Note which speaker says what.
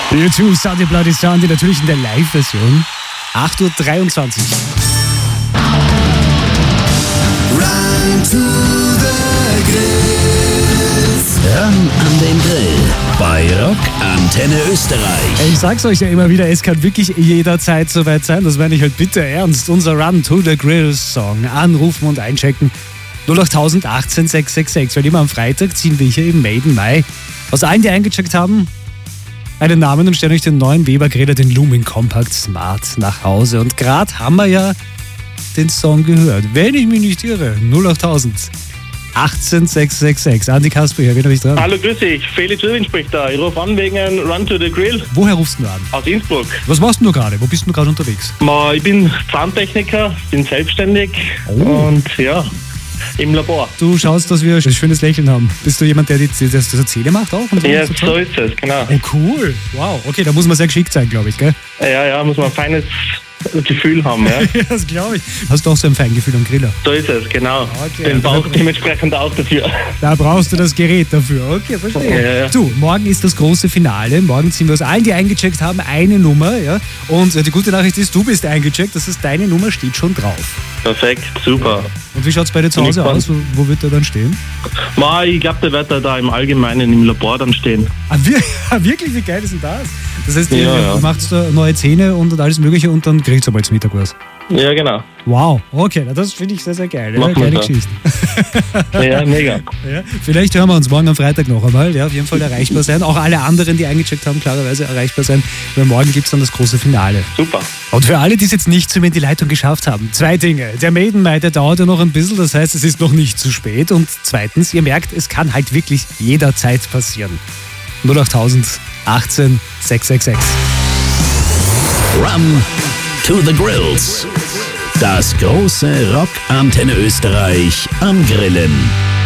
Speaker 1: U2, Sound of Bloody Sunday, natürlich in der Live-Version. 8.23 Uhr.
Speaker 2: Run to the Grills.
Speaker 3: Ran an den Grill bei Rock Antenne Österreich.
Speaker 1: Ich sag's euch ja immer wieder, es kann wirklich jederzeit soweit sein. Das meine ich halt bitte ernst. Unser Run to the Grills Song. Anrufen und einchecken. 08000 18 666. Weil immer am Freitag ziehen wir hier im Maiden Mai aus allen, die eingecheckt haben, einen Namen und stellen euch den neuen Weber Griller, den Lumen Compact Smart, nach Hause. Und gerade haben wir ja den Song gehört. Wenn ich mich nicht irre, 08000 18 666. Andi Kasper hier, wen habe ich dran?
Speaker 4: Hallo, grüß dich. Felix Irwin spricht da. Ich rufe an wegen Run to the Grill
Speaker 1: Woher rufst du an?
Speaker 4: aus Innsbruck.
Speaker 1: Was machst du gerade? Wo bist du gerade unterwegs?
Speaker 4: Ich bin Zahntechniker, bin selbstständig und ja, im Labor.
Speaker 1: Du schaust, dass wir ein schönes Lächeln haben. Bist du jemand, der so Zähne macht auch? Und
Speaker 4: Ja,
Speaker 1: so
Speaker 4: so ist es, genau.
Speaker 1: Oh, cool. Wow. Okay, da muss man sehr geschickt sein, glaube ich, gell?
Speaker 4: Ja, muss man ein feines Gefühl haben, ja.
Speaker 1: Ja, das glaube ich. Hast du auch so ein Feingefühl am Griller?
Speaker 4: So ist es, genau.
Speaker 1: Okay,
Speaker 4: Den Bauch dementsprechend auch dafür.
Speaker 1: Da brauchst du das Gerät dafür. Okay, verstehe.
Speaker 4: Ja.
Speaker 1: Du, morgen ist das große Finale. Morgen ziehen wir aus allen, die eingecheckt haben, eine Nummer. Ja? Und die gute Nachricht ist, du bist eingecheckt. Das heißt, deine Nummer steht schon drauf.
Speaker 4: Perfekt, super.
Speaker 1: Und wie schaut es bei dir zu Hause aus? Wo wird der dann stehen?
Speaker 4: Ich glaube, der wird da im Allgemeinen im Labor dann stehen.
Speaker 1: Wirklich? Wie geil ist denn das? Das heißt,
Speaker 4: Ja,
Speaker 1: ihr macht da neue Zähne und alles Mögliche und dann kriegt ihr mal zum Mittag was.
Speaker 4: Ja, genau.
Speaker 1: Wow, okay, na, das finde ich sehr, sehr geil. Ja,
Speaker 4: Machen wir
Speaker 1: geile
Speaker 4: so.
Speaker 1: Geschichte.
Speaker 4: Ja, mega.
Speaker 1: Ja, vielleicht hören wir uns morgen am Freitag noch einmal. Ja, auf jeden Fall erreichbar sein. Auch alle anderen, die eingecheckt haben, klarerweise erreichbar sein. Weil morgen gibt es dann das große Finale.
Speaker 4: Super.
Speaker 1: Und für alle, die es jetzt nicht so in die Leitung geschafft haben, 2 Dinge. Der Maiden Mai, der dauert ja noch ein bisschen, das heißt, es ist noch nicht zu spät. Und zweitens, ihr merkt, es kann halt wirklich jederzeit passieren. 08000 18 666.
Speaker 3: Run to the Grills. Das große Rock Antenne Österreich am Grillen.